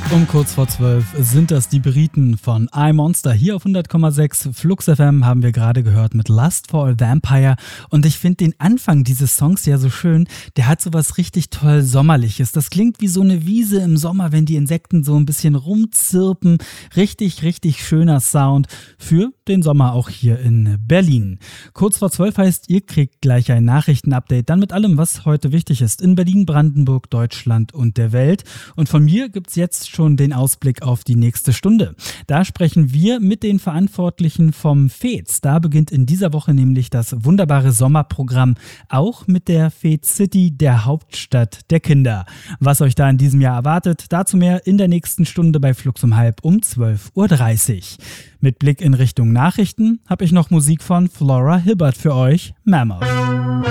Um kurz vor 12 sind das die Briten von iMonster. Hier auf 100,6 Flux FM haben wir gerade gehört mit Lust for a Vampire. Und ich finde den Anfang dieses Songs ja so schön. Der hat so was richtig toll Sommerliches. Das klingt wie so eine Wiese im Sommer, wenn die Insekten so ein bisschen rumzirpen. Richtig, richtig schöner Sound für den Sommer auch hier in Berlin. Kurz vor 12 heißt, ihr kriegt gleich ein Nachrichtenupdate. Dann mit allem, was heute wichtig ist in Berlin, Brandenburg, Deutschland und der Welt. Und von mir gibt's jetzt schon den Ausblick auf die nächste Stunde. Da sprechen wir mit den Verantwortlichen vom FEZ. Da beginnt in dieser Woche nämlich das wunderbare Sommerprogramm, auch mit der FEZ City, der Hauptstadt der Kinder. Was euch da in diesem Jahr erwartet, dazu mehr in der nächsten Stunde bei Flux um halb um 12.30 Uhr. Mit Blick in Richtung Nachrichten habe ich noch Musik von Flora Hibbert für euch, Mammoth.